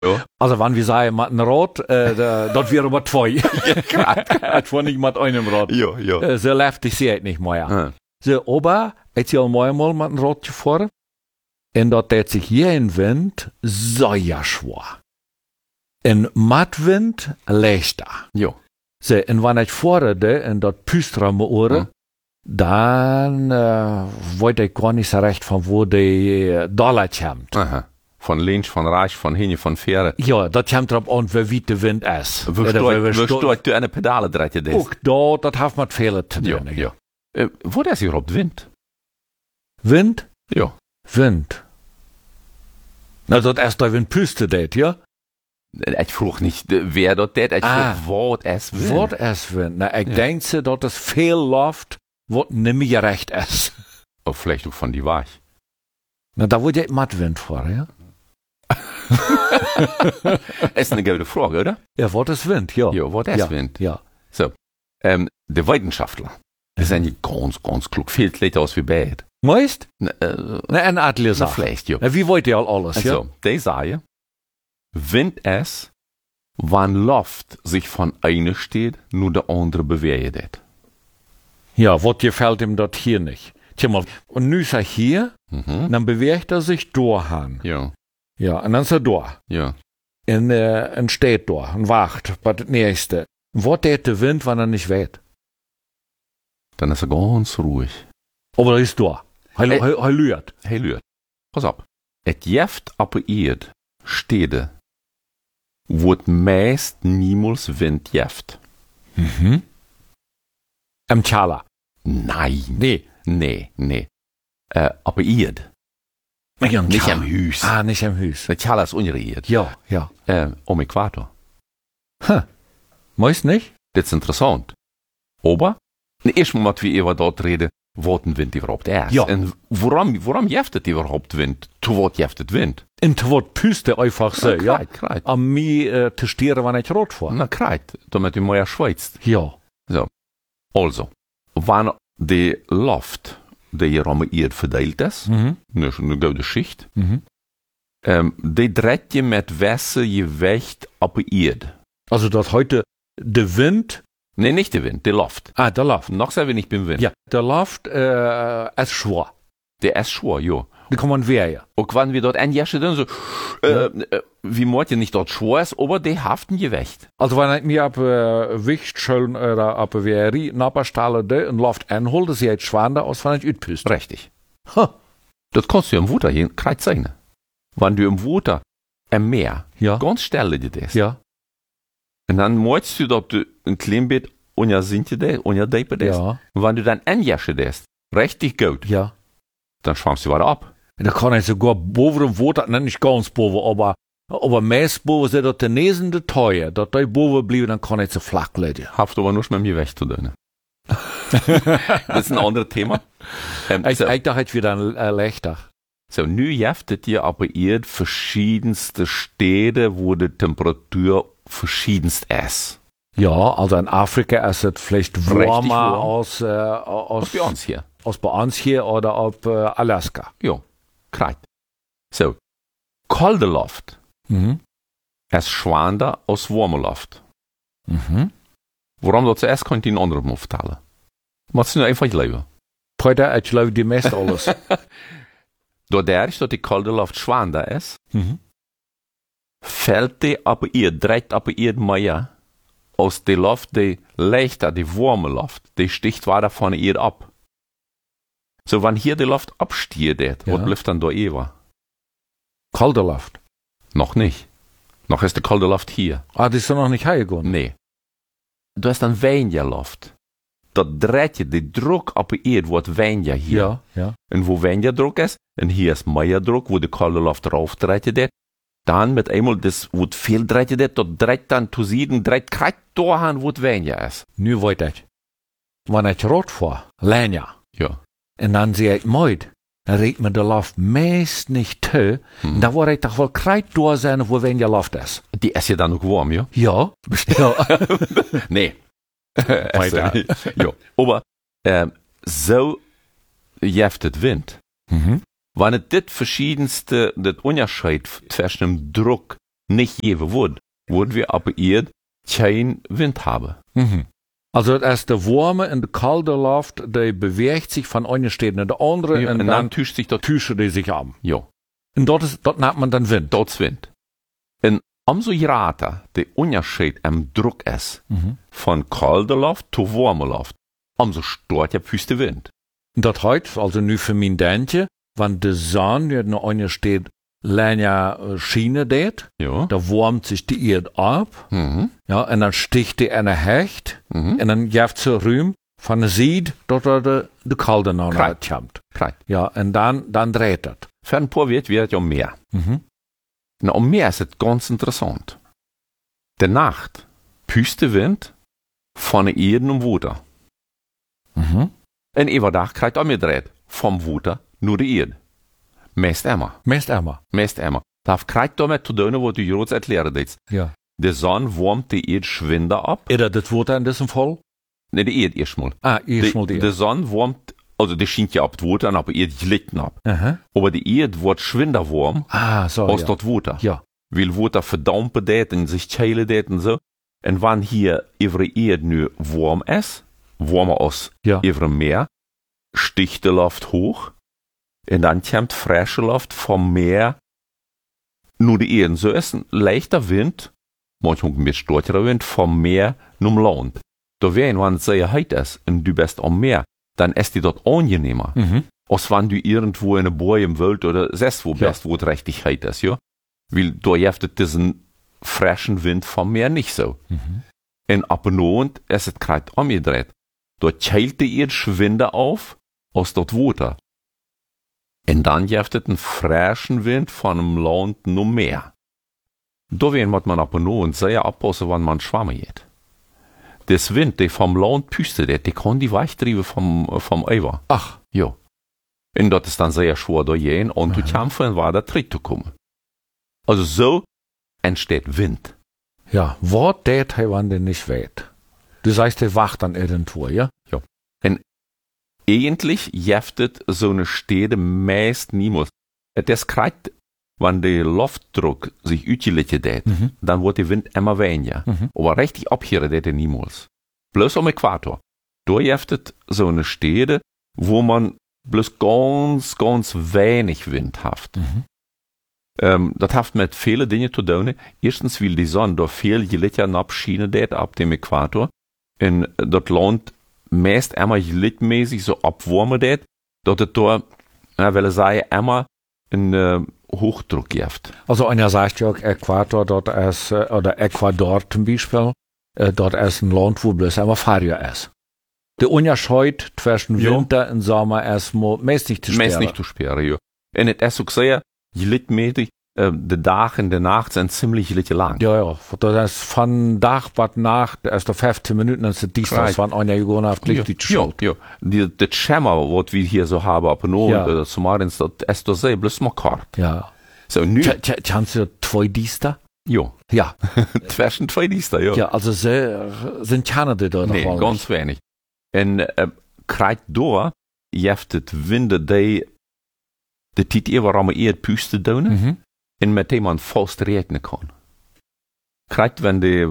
Ja. Also, wenn wir sagen, mit einem Rad, das wäre aber zwei. Das war nicht mit einem Rad. Ja. So läuft ich sie nicht mehr. Ah. So, aber, jetzt ja mal mit einem Rad gefahren. Und dort tät sich jeden Wind sehr schwer. In Mattwind leichter. Ja. So, und wenn ich fahre, und dort Püstra me Ohren, dann wollte ich gar nicht so recht, von wo die Dollar kommt. Aha. Von links, von rechts, von hinten, von vorne. Ja, das kommt drauf an, wie weit der Wind ist. Wo steht du eine Pedale dreht je das? Auch da, das hat mit Fehler zu tun. Ja. Wo ist überhaupt Wind? Wind? Ja. Wind. Na, das ist da, wenn Püste det, ja? Ich frage nicht, wer dort det, ich frage, was es Wind. Was es Wind? Na, ich denke, dass es viel Luft, was nicht mehr recht ist. Oder vielleicht auch von die Weich. Na, da wurde ich Mattwind fahren, ja? Ist eine gute Frage, oder? Ja, was ist Wind, ja. Ja, was ist Wind? Ja. So, der Wissenschaftler, die sind ja ganz klug, viel kleiner aus wie Bad. Meist? Na, ein Adler sagt. vielleicht, ja. Na, wie wollt ihr alles, ja? Also, die sagen, Wind ist, wann Luft sich von einer steht, nur der andere bewegt det. Ja, was gefällt ihm dort hier nicht? Tja mal, und nu ist er hier, dann bewegt er sich durchhan. Ja. Ja, und dann ist er da. Ja. Und steht da und wacht bei das Nächste. Was tät der Wind, wenn er nicht weht? Dann ist er ganz ruhig. Aber er ist da. Er lüert. Hey, Lürt, pass auf. Et jeft appariert Stede, wo meist niemals Wind jeft. Am Chala. Nein. Nee. Appariert. Nicht am Hüs. Ah, nicht am Hüs. Der Chala ist unreiert. Ja. Äquator. Meist nicht? Das ist interessant. Aber, erstmal mal, wie wir dort reden, was ein Wind überhaupt ist. Ja. Und warum jeftet überhaupt Wind? Zu was jeftet Wind? Und wat Püste einfach so, ja? Kreit. Am mir testieren, wenn ich rot fahre. Na, kreit, damit du mehr schweizt. Ja. So. Also, wenn die Luft, die hier am Erde verteilt ist, eine gute Schicht, die dreht je mit Wasser Gewicht auf die Erde. Also, dass heute der Wind. Nee, nicht der Wind, die Luft. Ah, der Luft. Noch sehr wenig beim Wind. Ja, der Luft ist schwer. Der ist schwer, ja. Die kann man wehren. Und wenn wir dort einjaschen, dann so, wie meint ihr nicht dort schwer ist, aber die haften Gewicht. Also, wenn ich mir ab Wichtschön oder ab Wehri Napperstalle und Luft einhole, das ist jetzt schwander, als wenn ich utpüst. Richtig. Das kannst du im Wasser hier kreit sein. Wenn du im Wasser, im Meer, ganz stelle dir das. Ja. Und dann möchtest du, dass du ein klein bisschen unter Depe das. Ja. Und wenn du dann einjaschen das, richtig gut, Ja. dann schwammst du weiter ab. Und da kann ich sogar boven dem Water, nicht ganz boven, aber meist boven sind das der nesende Teuer. Dass die boven bleiben, dann kann ich so flach legen. Haft aber nur mit dem Gewicht zu tun. Das ist ein anderes Thema. Ich dachte, jetzt wieder ein leichter. So, nu jeftet ihr aber ihr verschiedenste Städte, wo die Temperatur verschiedenst ist. Ja, also in Afrika ist es vielleicht warmer als bei uns hier. Als bei uns hier oder auf Alaska. Ja, kreit. So, kalte Luft ist schwander als warme Luft. Warum das zuerst kann ich den anderen mal vertellen. Machst du nur einfach leben. Heute, ich glaube, die meiste alles. Doordat dat die kalte Luft schwander ist, fällt die aber ihr, dreht aber ihr mehr aus der Luft, die leichter, die warme Luft, die sticht weiter von ihr ab. So, wenn hier die Luft abstiert, was bleibt dann da über? Kalte Luft? Noch nicht. Noch ist die kalte Luft hier. Ah, die ist noch nicht hergegangen? Nee. Du hast dann weniger Luft. Dat dreht je, die Druck op de Erde wordt weniger hier. Ja. En wo weniger Druck ist, und hier ist mehr Druck, wo die kalte Luft drauf dreht je, dann mit einmal das, wo viel dreht je, dort dreht dann zu Süden, dreht kreis dahin, wo es weniger ist. Nu weet ich. Wenn ich rot fahre, länger. Ja. Und dann sehe ich meid, dann regt mir die Luft meist nicht zu. Da war ich doch wohl kreis da sein, wo weniger Luft ist. Die ist ja dann auch warm, ja? Ja. Nee. Ja, aber so jeft het Wind. Wenn es das verschiedenste, das Unterschied zwischen dem Druck nicht jede Wort wir aber eher kein Wind haben. Mhm. Also als der warme und der kalte Luft, die bewegt sich von einer Stelle in der andere Ja, und dann täuscht sich dort. tüschen die sich an. Ja, Und dort nennt man dann Wind. dort Wind. Und umso grater der Unterschied am Druck ist, von kalter Luft zu warmer Luft, umso stört der Füße Wind. Und das heißt, also nu für mein Däntje, wenn die Sonne in einer steht, länger Schiene det, Ja. da wärmt sich die Erde ab, ja, und dann sticht die eine Hecht, und dann gibt sie Rühm von der Seed, dort de kalte noch Kreit. kommt. Kreit. Ja, und dann dreht das. Für ein paar wird ja mehr. Na, om meer is het ganz interessant. De Nacht puste Wind von der Erde und Water. En overdag krijgt omgedraaid vom Water naar de Erde. Meest immer. Meest immer. Dat krijgt damit te doen wat u Jods erklären deed. Ja. De zon warmt de Erde schwinder ab. Ist das Water in diesem Fall? Nee, de Erde erstmal. Erstmal die Erde. De zon warmt, also de schient ja ab het Water, aber Erde glitten ab. Aha. Aber de Erde wordt schwinder warm So, als ja. dat Water. Ja. Weil Water verdampen deed en zich cheilen deed en zo. En wanneer hier over de Erde nu warm is, warmer als Ja. over Meer, sticht de Luft hoch. En dan komt frische Luft vom Meer naar de Erde. So ist ein leichter Wind, manchmal ein bisschen stärkerer Wind, vom Meer zum Land. Da wenn es sehr heiß ist und du bist am Meer, dann ist die dort angenehmer, als wenn du irgendwo in einer Boy im Wald oder sonst wo bist, wo es richtig heiß ist, ja. Weil da gibt diesen frischen Wind vom Meer nicht so. Und ab und an ist es gerade umgedreht. Dort cheilt die Erde schwinder auf, als dort Water. Und dann gibt es einen frischen Wind von dem Land noch mehr. Da muss man ab und an sehr aufpassen, wenn man schwammen geht. Das Wind, der vom Land pustet, der kann die wegtreiben vom Eiver. Ach. Ja. Und das ist dann sehr schwer da gehen und zu kämpfen und weiter zu kommen. Also so entsteht Wind. Ja, was der Taiwan denn nicht weht? Du sagst, der wacht dann irgendwo, ja? Ja. Und eigentlich jeftet so eine Stede meist niemals. Das kriegt, wenn der Luftdruck sich utiliert deed, dann wird der Wind immer weniger. Aber richtig abhören deed er niemals. Bloß am Äquator. Da jeftet so eine Stede, wo man bloß ganz, ganz wenig Wind hat. Das hat mit vielen Dingen zu tun. Erstens, weil die Sonne da viel Gelitter abschienen deed ab dem Äquator. Und das Land meist immer gelitmäßig so abwärmen deed, dass es da, weil es sei, immer einen Hochdruck gibt. Also einer sagt ja auch Äquator, dort ist, oder Ecuador zum Beispiel, dort ist ein Land, wo bloß einmal Fahrjahr ist. Der Unterschied zwischen Ja. Winter und Sommer ist meist nicht zu Meist sperren. nicht zu sperren, ja. Und es ist auch sehr gelitmäßig, die Tage und die Nacht sind ziemlich lang. Ja. Das ist von Tag bis Nacht, erst auf 15 Minuten, dann ist es dies, Right. von einer Jahr auf Licht, die schaut. Ja. Das Schemmer, was wir hier so haben, ab und an, Ja. Sommerens, das ist doch sehr, bloß mal kalt. Ja. So, nu, Kannst du zwei Diester? ja. Ja. Zwischen zwei Dienste, ja. Ja, also sind Kanada da noch Nee, mal ganz wenig. En krijgt door, je hebt het winden die de tijd even aan eer pusten doen, en met die man vast rekenen kan. Krijgt, wenn die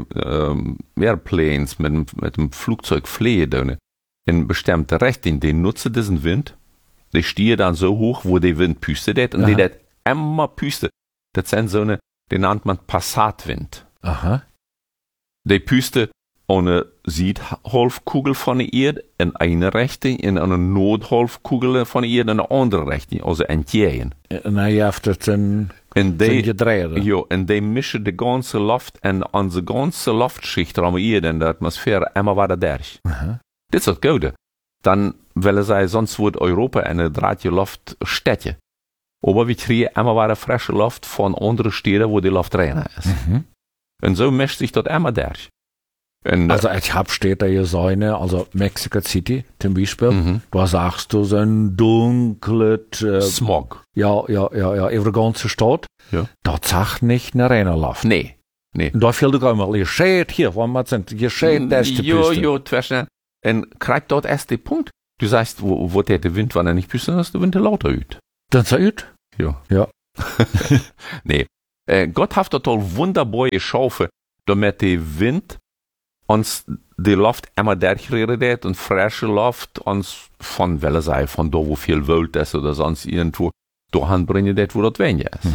airplanes mit dem Flugzeug fliegen doen, in bestimmte Richtung, die nutzen diesen Wind, die stehen dann so hoch, wo der Wind pustet det, und die dat immer pustet. Das sind so eine, die nennt man Passatwind. Aha. Die pusten eine Südhalbkugel von der Erde in eine Richtung, in eine Nordhalbkugel von der Erde in eine andere Richtung, also entgegen. En hij heeft het een En die, gedreht. ja, en die mischen die ganze Luft en onze ganze Luftschicht aan de Erde in de atmosfeer immer weiter durch. Dit is het Gute. Dan willen zij, sonst wordt Europa eine draadje Luft stetje. Aber wir kriegen immer weiter frische Luft von anderen Städten, wo die Luft reiner ist. Und so mischt sich das immer durch. Und, Also ich hab steht da hier Säune, also Mexico City zum Beispiel, da sagst du so ein dunkles, Smog. ja, über die ganze Stadt, Ja. dort sagt nicht eine reine Luft. Nee. Und da fehlt auch immer, ihr steht hier, wo wir sind, ihr steht, das ist die Jo, Piste. jo, zwischen. Und kriegt dort erst den Punkt. Du sagst, wo der Wind, wenn er nicht püsten, ist der Wind lauter üt. Dann seid Ja. Ja. Nee. Gott hat das all wunderbar geschaffen, damit der Wind uns die Luft immer durchredet und frische Luft uns von welcher Seite, von da, wo viel Wild ist oder sonst irgendwo, dahin bringen, das, wo das weniger ist.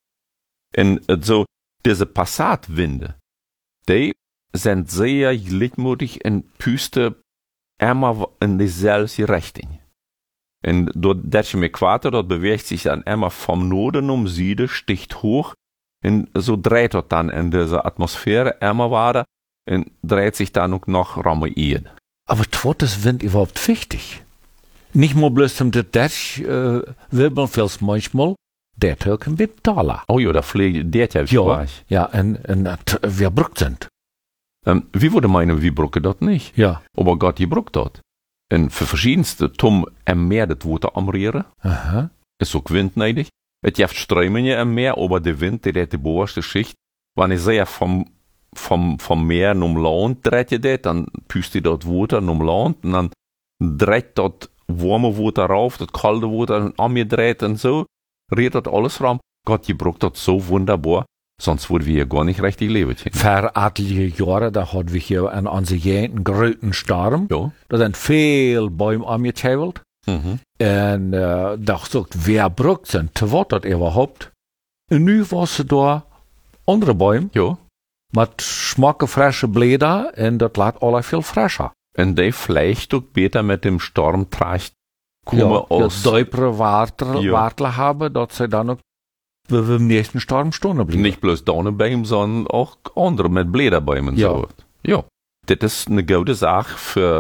Und so, diese Passatwinde, die sind sehr lichtmutig und pusten immer in dieselbe Richtung. Und dort, das Äquator, dort bewegt sich dann immer vom Norden um Süden, sticht hoch, und so dreht das dann in dieser Atmosphäre immer weiter, und dreht sich dann auch noch Raum Erde. Aber was ist Wind überhaupt wichtig? Nicht nur bloß zum das wirbeln vieles manchmal, der Tag ein bisschen taler. Oh ja, da fliegt der ja Ja, ja, und wir brückt sind. Wie würde meinen, wie brücke das nicht? Ja. Aber Gott, die brückt das. Und für verschiedenste Tom en meer das Water amrieren. Aha. Ist auch windneidig. Es gibt Strömungen im Meer, aber der Wind, der die bovenste Schicht, wenn ich sehr vom Meer um Land dreht, dann püst die dort Water um Land und dann dreht dort warme Water rauf, das kalte Water angedreht und so, rührt das alles rum. Gott, die brückt das so wunderbar, sonst würden wir hier gar nicht richtig leben. Vor etliche Jahre, da hatten wir hier an unsere Jäten großen Sturm. Ja. Da sind viel Bäume angezählt. Mhm. Und da sagt, wer brückt sind, zu was das überhaupt? Und nu war sie da andere Bäume, Ja. mit schmacke frische Blätter, und das lässt alle viel frischer. Und die vielleicht auch besser mit dem Sturm tracht kommen aus. Deupere Wartel haben, dass sie dann auch wir im nächsten Sturm stehen bleiben. Nicht bloß Dornenbäume, sondern auch andere mit Blätterbäumen. Ja. So. Ja. Das ist eine gute Sache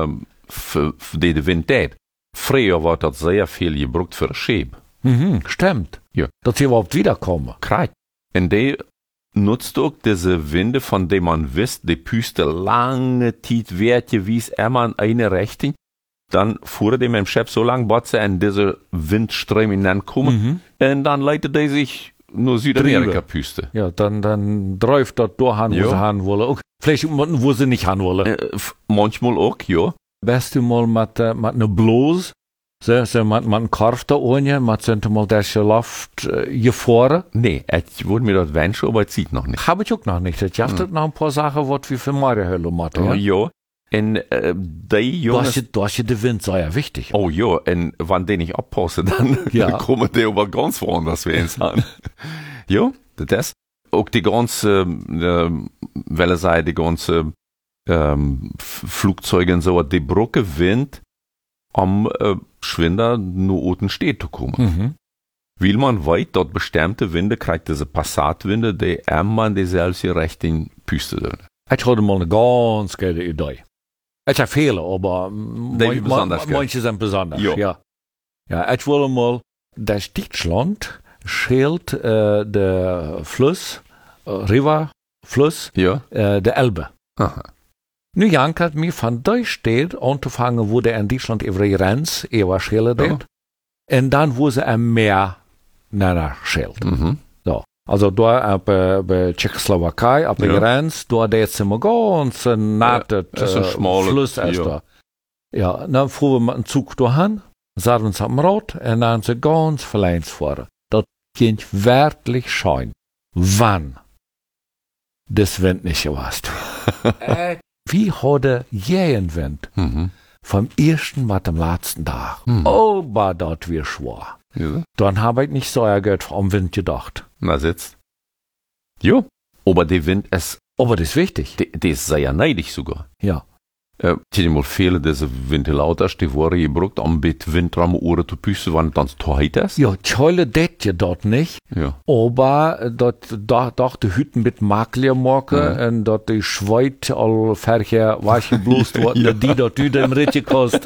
für die der Wind tät. Früher war das sehr viel gebraucht für Schäb. Stimmt. Ja. Dass sie überhaupt wiederkommen. Kreis. Und die nutzt auch diese Winde, von denen man wisst, die püste lange Zeit wert gewies immer in eine Richtung. Dann fuhr die mit dem Schiff so lang, bis sie in diese Windströme hineinkommen. Und dann leitet die sich nur Südamerika püste. Ja, dann dräuft das durch, wo Ja. sie haben wollen. Auch vielleicht, wo sie nicht haben wollen. Manchmal auch, ja. Best du mal mit einer Bluse, so mit einem Korf da ohne, mit so mal das Luft gefahren. Nee, ich würde mir das wünschen, aber es sieht noch nicht. Habe ich auch noch nicht. Ich habe noch ein paar Sachen, was wir für Mariahölle machen. Ja? Ja. Und die Jungs. Du hast der Wind sehr wichtig. Oh ja, und wenn die nicht abpassen, dann Ja. kommen die aber ganz woanders wie ins an. Ja, das. Auch die ganze, welche sei die ganze Flugzeuge und so, die Brücke Wind am Schwinder nur unten steht zu kommen. Weil man weiß, dort bestimmte Winde kriegt diese Passatwinde, die immer in dieselbe Richtung püsten sollen. Ich hatte mal eine ganz geile Idee. Ich habe viele, aber besonders geil. manche sind besonders. Ja. Ja, ich wollte mal, das Deutschland schält der Fluss, Fluss, Ja. der Elbe. Aha. Nu jankert mir von Deutschland anzufangen, wo der in Deutschland über die Grenze eher schält. Ja. Und dann, wo sie am Meer schält. Mhm. So. Also da bei Tschechoslowakei, ab der Ja. Grenze, da ist immer ganz nahe das ist ein schmaler, Fluss. Ist ja. da. Ja, dann fuhren wir mit dem Zug dahin, saßen uns am Rad und dann sind ganz verleins fahren. Das ging wirklich schön. Wann das Wind nicht warst. Wie hatte jeden Wind Mhm. vom ersten bis zum letzten Tag. Mhm. Oh, war dort wie schwer. Ja. Dann habe ich nicht so Geld am Wind gedacht. Na, sitzt. Jo. Aber der Wind ist, Aber das ist wichtig. der ist sehr neidig sogar. Ja. Die mal viele diese Ventilators, die waren gebraucht, um mit Windraum Ohren zu püsten, wenn es dann zu heiß ist. Ja, Scheule det je dort nicht. Ja. Aber dort die Hütten mit Makler machen und dort die Schweit all fertig waschen bloß worden, die dort im Ritte kostet.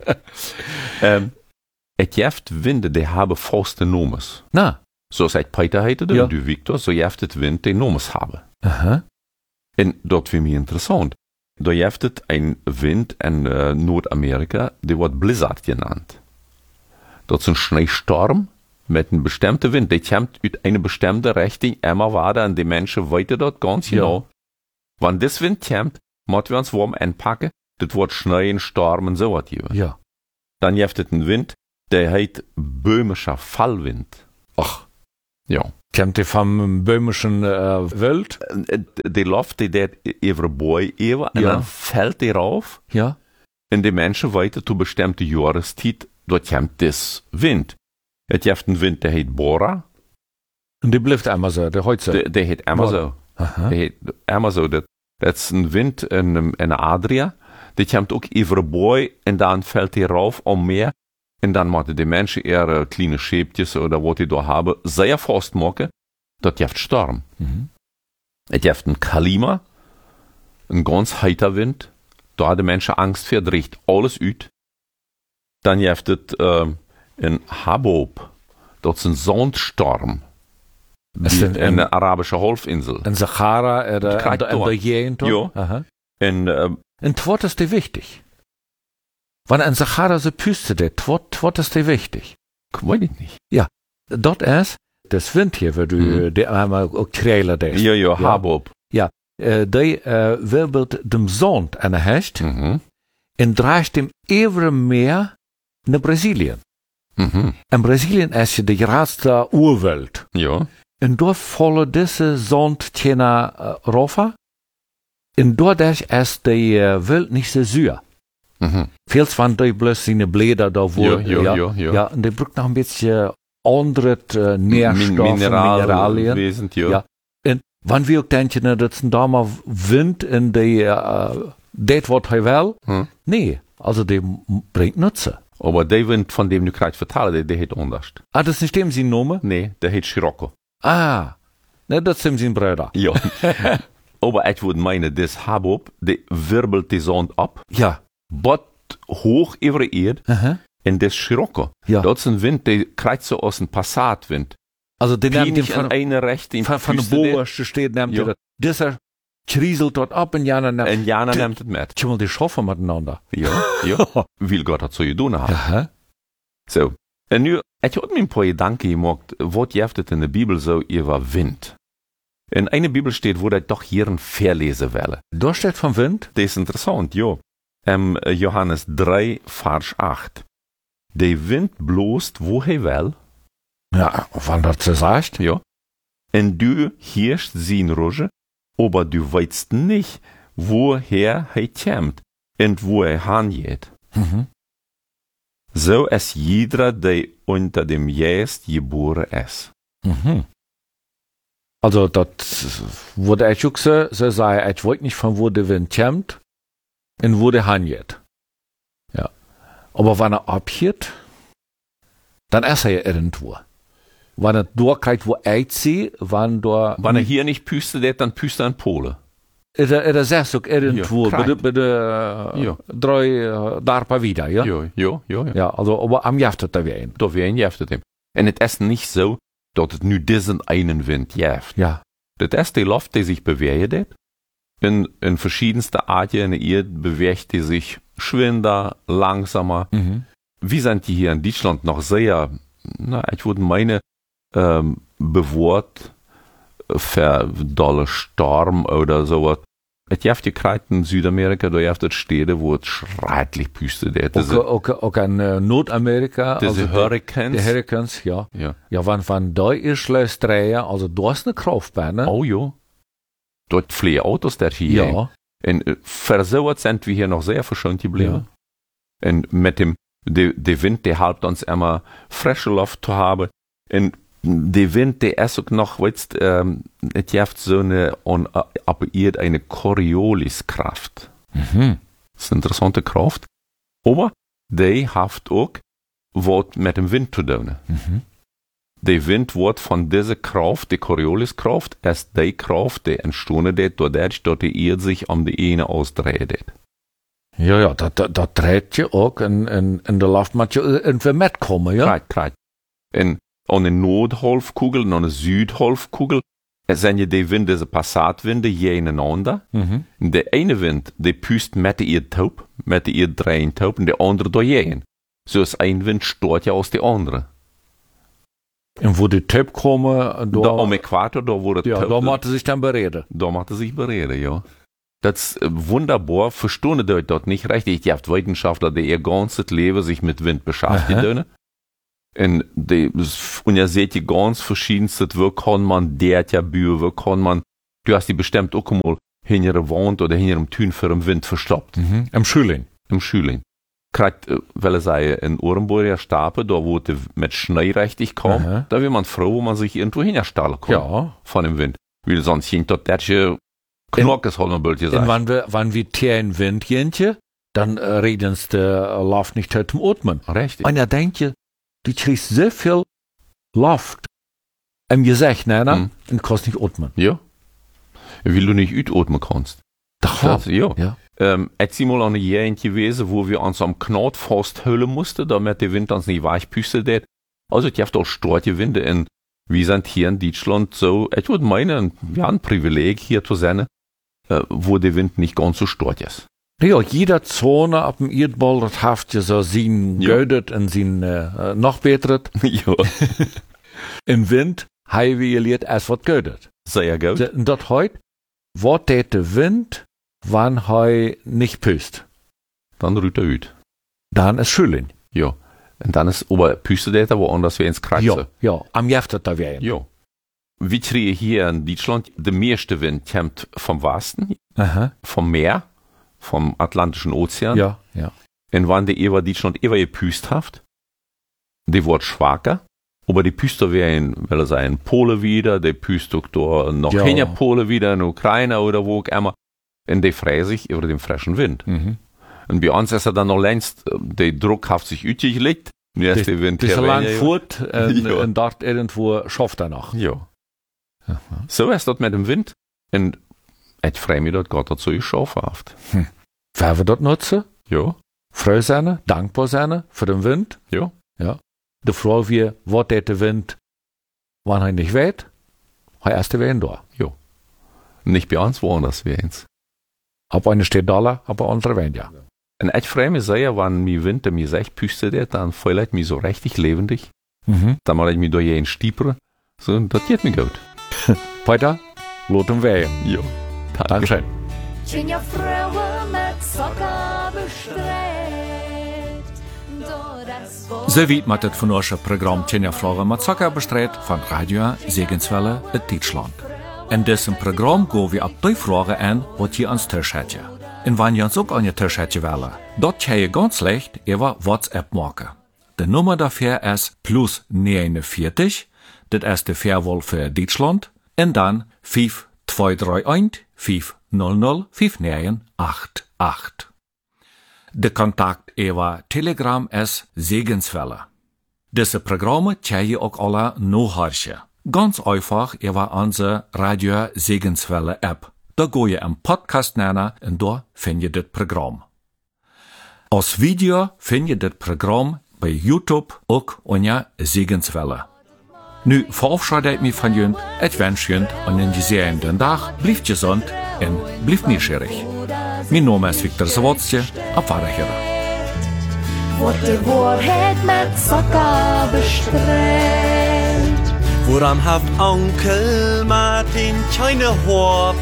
Es gibt Winde, die haben fauste Nomes. Na. So seit Peter heette Ja. du Victor, so gibt es Wind, die Nomes haben. Aha. Und dort für mich interessant. Da gibt es ein Wind in Nordamerika, der wird Blizzard genannt. Dort ist ein Schneesturm mit einem bestimmten Wind. Der kommt aus einer bestimmten Richtung immer weiter und die Menschen weiter dort ganz Ja. genau. Wenn das Wind kommt, müssen wir uns warm anpacken, das wird Schnee und Sturm und so was geben. Ja. Dann gibt es einen Wind, der heißt böhmischer Fallwind. Ach. Ja. Kommt die vom böhmischen Welt? Die Luft, die deed over boy even, en Ja. dan fällt die rauf. Ja. En die mensen weten, toe bestemte jaarestijd, dat komt des wind. Het heeft een wind, die heet Bora. Und die bleibt einmal so, der heute so. Die heet immer zo. Aha. Die heet immer zo. Dat is een wind in de Adria. Die komt ook over boy, en dan fällt die rauf om meer. En dan moeten die mensen eher kleine scheepjes, oder wat die daar hebben, zeer vast maken. Dat heeft storm. Mhm. Het heeft een Kalima, een ganz heiter wind. Daar hebben de mensen angst voor, het richt alles uit. Dan heeft het een Haboob, dat is een zandstorm. Is het In de Arabische Halbinsel. In Sahara, in krijgt de door. Gegend. Ja. Aha. En Und was ist dir wichtig? Wenn in Sahara so Püste det, was ist dir wichtig? ik weet het niet. Dort ist das Wind hier, wo du die einmal auch trailer des. Ja, Haboob. Die wirbelt dem Sand an der Hecht Mhm. und dreigt dem Ever Meer nach Brasilien. Mhm. In Brasilien ist ja die grootste Urwelt. Ja. Und dort fallen diese Sand tjena rauf. Und dadurch ist die Welt nicht so süß. Mhm. Veel van die bloß seine Blätter da wo. Ja. Ja, und die braucht noch ein bisschen andere Nährstoffe, Mineralien. Wesen, ja. Ja. Und wenn wir auch denken, dass da mal Wind in die, das wat hij will, nee, also die bringt Nutzen. Aber der Wind, von dem du gerade vertellen, der heet anders. Ah, das ist nicht dem sein Name? Nee, der heet Scirocco. Ah, ne, das ist sein Bruder. Ja. Aber ich würde meinen, das Haboob, der wirbelt die Sand ab, Ja. bot hoch über die Erde, Aha. en das Scirocco. Ja. Dat is een wind, die krijgt zo als een Passatwind. Also den nimmt Niet die in eine Richtung. von der Boerste steht, nimmt Ja. die das. Das kriselt dort ab und Jana nimmt. En Jana neemt het met. Schon mal die schaffen miteinander. Ja, ja. Wil Gott dat zo je doen hebben. Aha. Zo. En nu, ik had me een paar gedanken gemaakt, wat heeft het in de Bibel zo over wind? In eine Bibel steht, wo dat doch hier een verlesen willen. Da steht vom Wind. Das ist interessant, ja. Johannes 3, Vers 8. De wind bloost wo hij wil, Ja, wann das so sagt. ja. En du hierst zijn roze, aber du weißt nicht, woher hij kommt und wo er hingeht. Mhm. So ist jeder, der unter dem Geist geboren ist. Mhm. Also, das wurde ich auch so sagen, ich weiß nicht, von wo der Wind kommt und wo der hingeht. Ja. Aber wenn er abgeht, dann ist er ja irgendwo. Wenn er durchkriegt, wo ich sehe, wenn Wenn er hier nicht püstet, dann püstet er in Polen. er sagt auch irgendwo, Ja, bei der Ja. 3 Darpa wieder, ja? Ja. Ja, also, aber am Jaftet da wieder ein. Da wäre ein Jeftet ihm. Und es ist nicht so, dass es nu diesen einen Wind jeft. Ja. Das ist die Luft, die sich bewegt. In verschiedenste Arten in der Erde bewegt die sich schwinder, langsamer. Mhm. Wir sind die hier in Deutschland noch sehr, ich würde meine, bewahrt für dolle Sturm oder sowas. Es gibt gekriegt in Südamerika, da gibt es Städte, wo es schrecklich püstet. Auch in Nordamerika. Diese also Hurricanes. Die Hurricanes, ja. Ja. Ja, wenn da ist drehen, also du hast eine Kraftbahn, ne? Oh ja. Dort fliegen Autos der hier. Ja. Und für sowas sind wir hier noch sehr verschont geblieben. Und mit dem, der Wind, der halbt uns immer frische Luft zu haben. Und der Wind, der ist auch noch, weißt, es gibt so eine, eine Corioliskraft. Mhm. Das ist eine interessante Kraft. Aber die hat auch was mit dem Wind zu tun. Mhm. Der Wind wird von dieser Kraft, die Corioliskraft, ist die Kraft, die entstanden ist, dadurch, dass die Erde sich um die eine ausdreht. Ja, dat dreht je ook in de Luft moet je irgendwie mitkommen, ja? Krijt. En aan de Noordhalfkugel en aan de Zuidhalfkugel zijn je die winden, deze Passatwinden, jeneinander. Mhm. De ene wind, die pust met de Erdtaub, met de Erddraaientaub, en de andere door jeen. Zo is een wind stoort je als de andere. En wo die Taub komen, Da am Äquator, da wo ja, da moet zich dan bereden. Da macht er sich bereden, ja. Das ist wunderbar, verstehen die dort nicht richtig. Die haben Wissenschaftler, die ihr ganzes Leben sich mit Wind beschäftigen. Und ihr seht die ganz verschiedenste, wo kann man der Bühe, wo kann man, du hast die bestimmt auch mal hinter der Wand oder hinter dem Tün für den Wind verstoppt. Im Schüling. Im Schüling. Kriegt, weil es sei in Orenburger Stapel, da wo es mit Schnee richtig kam, da will man froh, wo man sich irgendwo hinstellen kann. Ja. Von dem Wind. Weil sonst hängt dort der Knockes halt noch ein Bild Und wenn wir Tieren Wind gehen, dann reden's der Luft nicht heute im Atmen. Richtig. Und er denkt je, du kriegst so viel Luft im Gesicht, ne? Und kannst nicht atmen. Ja. Weil du nicht atmen kannst. Doch, ja. Jetzt sind wir mal an einer Gegend gewesen, wo wir uns am Knot festhüllen mussten, damit der Wind uns nicht weichpüstet hat. Also, es gibt auch starke Winde und wir sind hier in Deutschland so, ich würde meinen, wir haben ein Privileg hier zu sein, wo der Wind nicht ganz so stark ist. Ja, jeder Zone ab dem Erdball, das haft ja so sein Gödet und sein noch betret. Ja. Im Wind, haben wir geleert, als was gödet. Sehr gut. Und das heute, was der Wind, wann er nicht püst. Dann rührt er ut. Dann ist Schüling. Ja. Und dann ist, aber püstet er woanders wie ins Kraxe. Ja, am Jeftet da wäre. Ja. Wir kriegen hier in Deutschland, der meiste Wind kommt vom Westen, vom Meer, vom Atlantischen Ozean. Ja. Und wenn die über Deutschland gepüst haft, die wird schwacher, aber die Püster wären, weil er sei in Polen wieder, die püst auch da noch hinter Polen wieder, in Ukraine oder wo auch immer. Und die freuen sich über den frischen Wind. Und bei uns ist er dann noch längst, der Druck hat sich utgelegt. Jetzt ist der Wind so lang fort und dort irgendwo schafft er noch. Ja. So ist das mit dem Wind. Und ich freue mich, dass Gott dazu geschaffen hat. Wer wir das nutzen? Ja. Froh sein, dankbar sein für den Wind. Ja. Die Frage wir, was der Wind, wann er nicht weht, er erst wehen da. Ja. Nicht bei uns, woanders wie eins. Ab eine steht da, aber andere wehen ja. Und ich freue mich sehr, wenn mir Wind mir sagt, püstet, dann fühle ich mich so richtig lebendig. Dann mache ich mich durch jeden Stieper. So, das geht mir gut. Weiter, lot ihm wehen. Ja. Dankeschön. Tjenja Frauen mit Zucker bestrebt. So weit mit das von unserem Programm Tjenja Frauen mit Zucker bestrebt von Radio Segenswelle in Deutschland. In diesem Programm gehen wir auf die Fragen an, was ihr ans Tisch hättet. Und wenn ihr uns auch an den Tisch hättet wollen, dort könnt ihr ganz leicht über WhatsApp machen. Die Nummer dafür ist +49, das ist die Fairwahl für Deutschland, und dann 5231 500 5988. Der Kontakt über Telegram ist Segenswelle. Diese Programme könnt ihr auch alle nachhören. Ganz einfach über unsere Radio Segenswelle App. Da geht ihr im Podcast nennen und da findet ihr das Programm. Als Video findet ihr das Programm bei YouTube auch unter Segenswelle. Nu verabschiede ich mich von Ihnen. Ich wünsche Ihnen einen gesegneten Tag. Bleibt gesund und bleibt neugierig. Mein Name ist Viktor Zawodski. Auf Wiedersehen. Wordt de waarheid met Zucker bestrebt. Woran haft Onkel Martin keine Horb